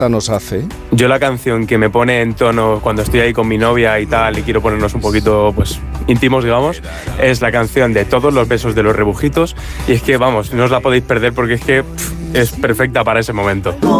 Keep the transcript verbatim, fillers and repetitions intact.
nos hace? Yo la canción que me pone en tono cuando estoy ahí con mi novia y tal y quiero ponernos un poquito pues íntimos, digamos, es la canción de Todos los besos de los rebujitos y es que, vamos, no os la podéis perder porque es que pff, es perfecta para ese momento.